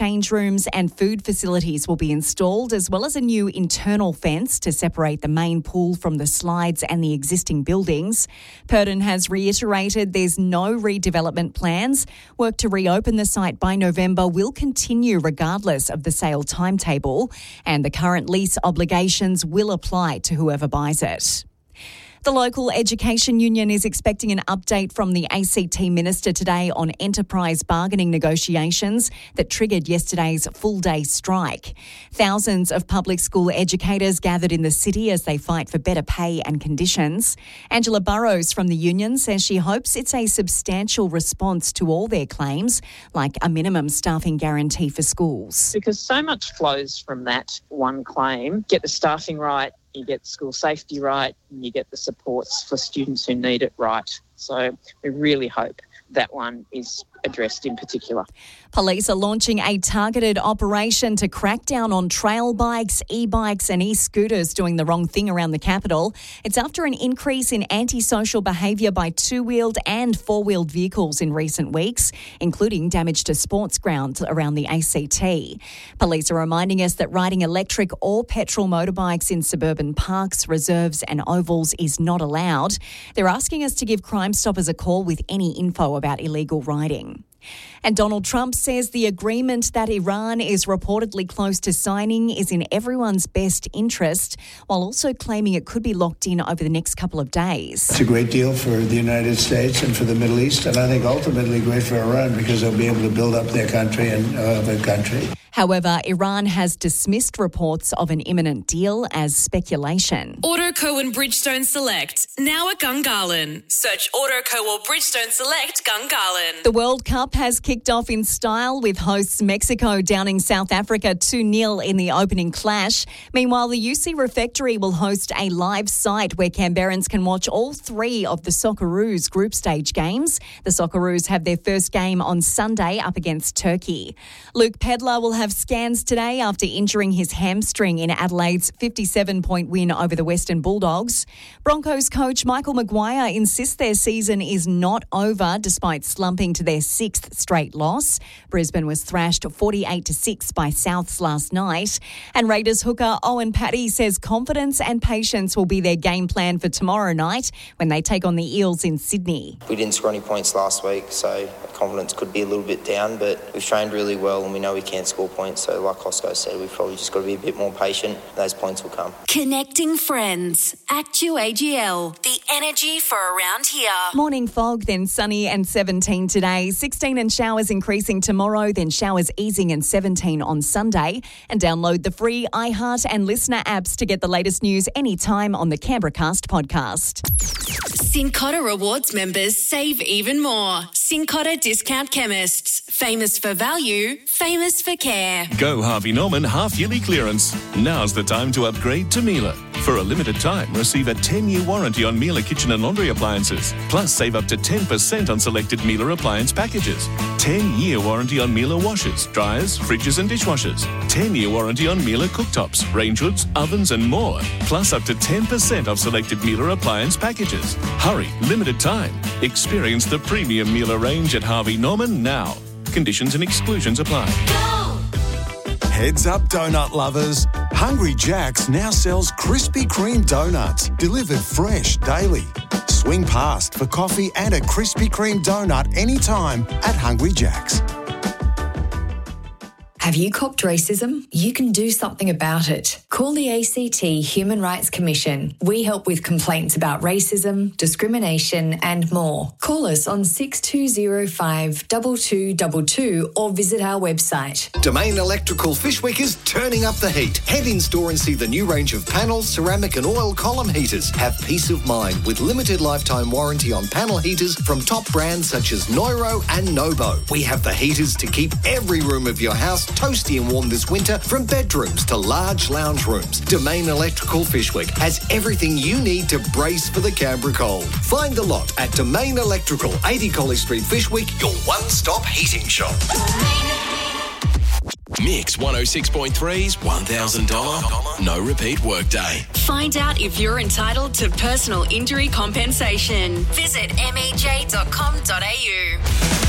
Change rooms and food facilities will be installed, as well as a new internal fence to separate the main pool from the slides and the existing buildings. Purdon has reiterated there's no redevelopment plans. Work to reopen the site by November will continue regardless of the sale timetable, and the current lease obligations will apply to whoever buys it. The local education union is expecting an update from the ACT minister today on enterprise bargaining negotiations that triggered yesterday's full-day strike. Thousands of public school educators gathered in the city as they fight for better pay and conditions. Angela Burrows from the union says she hopes it's a substantial response to all their claims, like a minimum staffing guarantee for schools. Because so much flows from that one claim. Get the staffing right, you get school safety right, and you get the supports for students who need it right. So we really hope that one is addressed in particular. Police are launching a targeted operation to crack down on trail bikes, e-bikes and e-scooters doing the wrong thing around the capital. It's after an increase in antisocial behaviour by two-wheeled and four-wheeled vehicles in recent weeks, including damage to sports grounds around the ACT. Police are reminding us that riding electric or petrol motorbikes in suburban parks, reserves and ovals is not allowed. They're asking us to give Crime Stoppers a call with any info about illegal riding. And Donald Trump says the agreement that Iran is reportedly close to signing is in everyone's best interest, while also claiming it could be locked in over the next couple of days. It's a great deal for the United States and for the Middle East, and I think ultimately great for Iran because they'll be able to build up their country and their country. However, Iran has dismissed reports of an imminent deal as speculation. Autoco and Bridgestone Select, now at Gungahlin. Search Autoco or Bridgestone Select Gungahlin. The World Cup has kicked off in style with hosts Mexico downing South Africa 2-0 in the opening clash. Meanwhile, the UC Refectory will host a live site where Canberrans can watch all three of the Socceroos group stage games. The Socceroos have their first game on Sunday up against Turkey. Luke Pedlar will have scans today after injuring his hamstring in Adelaide's 57-point win over the Western Bulldogs. Broncos coach Michael Maguire insists their season is not over despite slumping to their sixth straight loss. Brisbane was thrashed 48-6 by Souths last night. And Raiders hooker Owen Patty says confidence and patience will be their game plan for tomorrow night when they take on the Eels in Sydney. We didn't score any points last week, so confidence could be a little bit down, but we've trained really well and we know we can score points. So like Costco said, we've probably just got to be a bit more patient. Those points will come. Connecting friends. Actu AGL. The energy for around here. Morning fog, then sunny and 17 today. 16 and showers increasing tomorrow, then showers easing and 17 on Sunday. And download the free iHeart and Listener apps to get the latest news anytime on the Canberracast podcast. Cincotta Rewards members save even more. Cincotta Discount Chemists. Famous for value, famous for care. Go Harvey Norman half-yearly clearance. Now's the time to upgrade to Miele. For a limited time, receive a 10-year warranty on Miele kitchen and laundry appliances. Plus, save up to 10% on selected Miele appliance packages. 10-year warranty on Miele washers, dryers, fridges and dishwashers. 10-year warranty on Miele cooktops, range hoods, ovens and more. Plus, up to 10% off selected Miele appliance packages. Hurry, limited time. Experience the premium Miele range at Harvey Norman now. Conditions and exclusions apply. Heads up, donut lovers. Hungry Jack's now sells Krispy Kreme donuts, delivered fresh daily. Swing past for coffee and a Krispy Kreme donut anytime at Hungry Jack's. Have you copped racism? You can do something about it. Call the ACT Human Rights Commission. We help with complaints about racism, discrimination and more. Call us on 6205 2222 or visit our website. Domain Electrical Fishwick is turning up the heat. Head in store and see the new range of panel, ceramic and oil column heaters. Have peace of mind with limited lifetime warranty on panel heaters from top brands such as Neuro and Nobo. We have the heaters to keep every room of your house toasty and warm this winter, from bedrooms to large lounge rooms. Domain Electrical Fishwick has everything you need to brace for the Canberra cold. Find the lot at Domain Electrical, 80 College Street, Fishwick, your one-stop heating shop. Mix 106.3's $1,000 no repeat workday. Find out if you're entitled to personal injury compensation. Visit mej.com.au.